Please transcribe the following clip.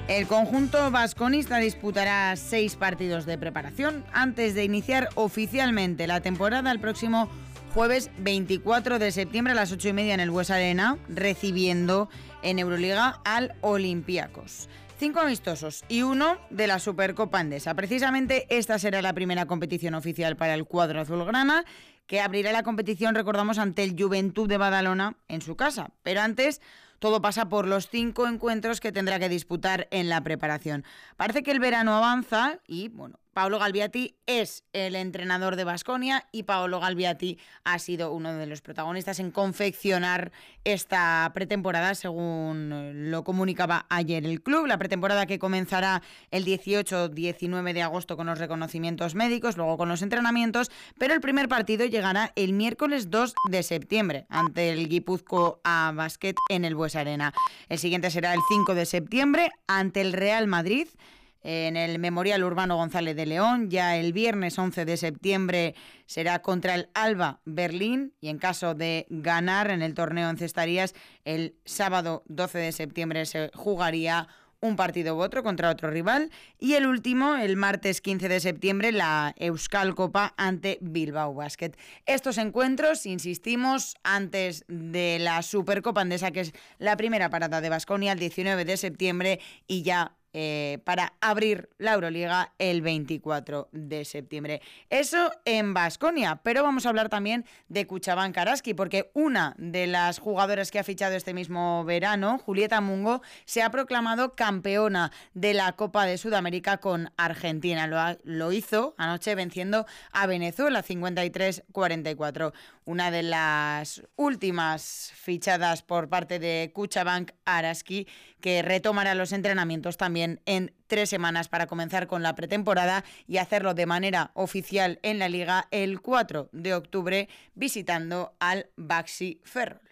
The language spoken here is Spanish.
El conjunto vasconista disputará 6 partidos de preparación antes de iniciar oficialmente la temporada el próximo jueves 24 de septiembre a las 8:30 en el Bues Arena, recibiendo en Euroliga al Olympiacos. 5 amistosos y 1 de la Supercopa Endesa. Precisamente esta será la primera competición oficial para el cuadro azulgrana, que abrirá la competición, recordamos, ante el Joventut de Badalona en su casa. Pero antes, todo pasa por los 5 encuentros que tendrá que disputar en la preparación. Parece que el verano avanza y, bueno, Paolo Galbiati es el entrenador de Baskonia y Paolo Galbiati ha sido uno de los protagonistas en confeccionar esta pretemporada, según lo comunicaba ayer el club. La pretemporada que comenzará el 18-19 de agosto con los reconocimientos médicos, luego con los entrenamientos, pero el primer partido llegará el miércoles 2 de septiembre ante el Guipúzcoa Basket en el Bues Arena. El siguiente será el 5 de septiembre ante el Real Madrid en el Memorial Urbano González de León. Ya el viernes 11 de septiembre será contra el Alba Berlín y en caso de ganar en el torneo en Cestarías, el sábado 12 de septiembre se jugaría un partido u otro contra otro rival, y el último, el martes 15 de septiembre, la Euskal Copa ante Bilbao Basket. Estos encuentros, insistimos, antes de la Supercopa Endesa, que es la primera parada de Baskonia, el 19 de septiembre, y ya para abrir la Euroliga el 24 de septiembre. Eso en Baskonia, pero vamos a hablar también de Kutxabank Araski, porque una de las jugadoras que ha fichado este mismo verano, Julieta Mungo, se ha proclamado campeona de la Copa de Sudamérica con Argentina. Lo hizo anoche venciendo a Venezuela 53-44. Una de las últimas fichadas por parte de Kutxabank Araski, que retomará los entrenamientos también en 3 semanas para comenzar con la pretemporada y hacerlo de manera oficial en la Liga el 4 de octubre visitando al Baxi Ferrol.